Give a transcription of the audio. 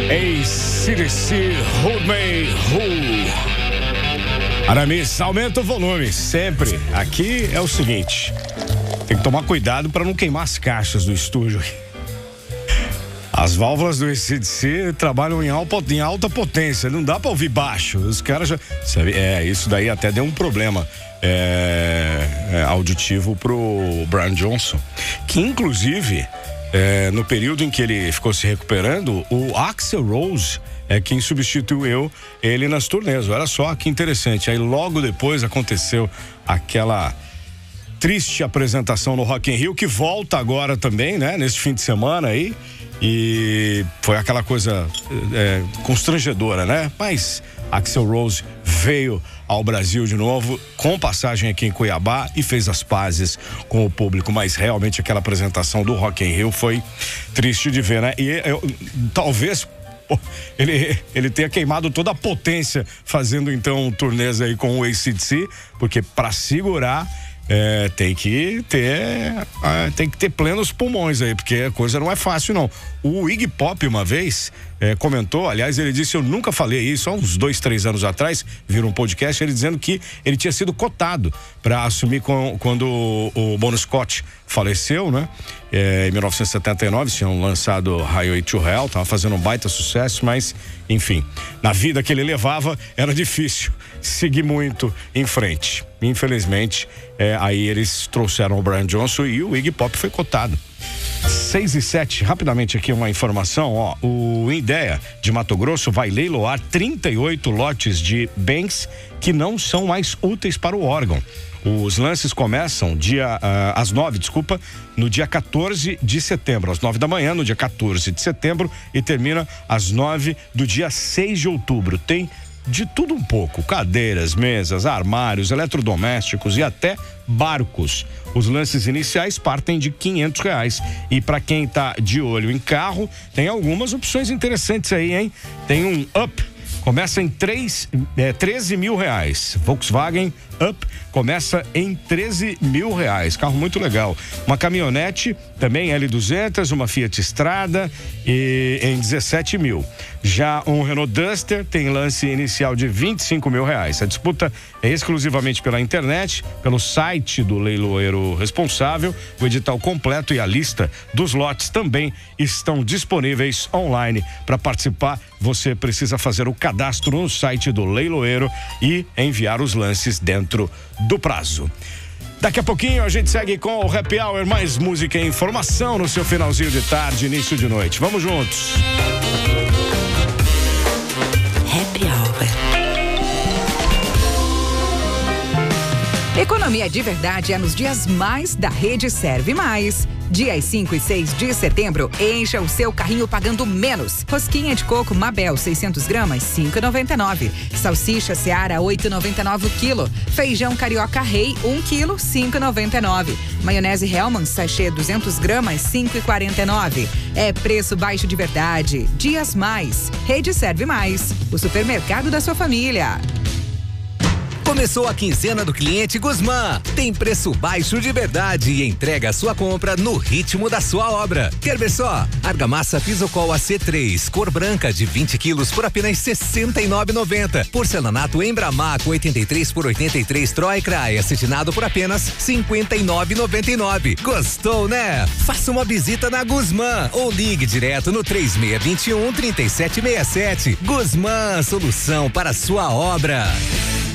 AC/DC, Hold Me Who. Aramis, aumenta o volume, sempre. Aqui é o seguinte, tem que tomar cuidado para não queimar as caixas do estúdio. As válvulas do AC/DC trabalham em alta potência, não dá para ouvir baixo. Os caras já... isso daí até deu um problema auditivo pro Brian Johnson, que inclusive... no período em que ele ficou se recuperando, o Axl Rose é quem substituiu ele nas turnês. Olha só que interessante. Aí logo depois aconteceu aquela triste apresentação no Rock in Rio, que volta agora também, né? Nesse fim de semana aí. E foi aquela coisa constrangedora, né? Mas Axl Rose veio ao Brasil de novo, com passagem aqui em Cuiabá, e fez as pazes com o público. Mas realmente aquela apresentação do Rock in Rio foi triste de ver, né? E talvez ele tenha queimado toda a potência fazendo então turnês aí com o AC/DC, porque para segurar tem que ter plenos pulmões aí, porque a coisa não é fácil não. O Iggy Pop uma vez comentou, aliás, ele disse, eu nunca falei isso, há uns 2-3 anos atrás, viram um podcast, ele dizendo que ele tinha sido cotado para assumir quando o Bon Scott faleceu, né? Em 1979, tinham lançado Highway to Hell, tava fazendo um baita sucesso, mas, enfim, na vida que ele levava, era difícil seguir muito em frente. Infelizmente, aí eles trouxeram o Brian Johnson e o Iggy Pop foi cotado. 6:07, rapidamente aqui uma informação, ó, o Ideia de Mato Grosso vai leiloar 38 lotes de bens que não são mais úteis para o órgão. Os lances começam às 9, no dia 14 de setembro, às 9 da manhã, no dia 14 de setembro, e termina às 9 do dia 6 de outubro. Tem de tudo um pouco, cadeiras, mesas, armários, eletrodomésticos e até barcos. Os lances iniciais partem de R$500 e para quem tá de olho em carro, tem algumas opções interessantes aí, hein? Tem um Up, começa em R$13 mil. Volkswagen Up começa em R$13 mil. Carro muito legal. Uma caminhonete, também L200, uma Fiat Strada em R$17 mil. Já um Renault Duster tem lance inicial de R$25 mil. A disputa é exclusivamente pela internet, pelo site do leiloeiro responsável. O edital completo e a lista dos lotes também estão disponíveis online. Para participar, você precisa fazer o cadastro no site do leiloeiro e enviar os lances dentro do prazo. Daqui a pouquinho a gente segue com o Happy Hour, mais música e informação no seu finalzinho de tarde, início de noite. Vamos juntos. Happy Hour. Economia de verdade é nos dias mais da Rede Serve Mais. Dias 5 e 6 de setembro, encha o seu carrinho pagando menos. Rosquinha de coco Mabel, 600 gramas, R$5,99. Salsicha Seara, R$8,99 o quilo. Feijão carioca Rei, 1 quilo, R$5,99. Maionese Hellmann's, sachê 200 gramas, R$5,49. É preço baixo de verdade. Dias Mais. Rede Serve Mais. O supermercado da sua família. Começou a quinzena do cliente Guzmán. Tem preço baixo de verdade e entrega a sua compra no ritmo da sua obra. Quer ver só? Argamassa Pisocol AC3, cor branca de 20 quilos por apenas R$ 69,90. Porcelanato Embramaco 83 por 83 Troicra acetinado por apenas R$ 59,99. Gostou, né? Faça uma visita na Guzmán ou ligue direto no 3621-3767. Guzmán, solução para a sua obra.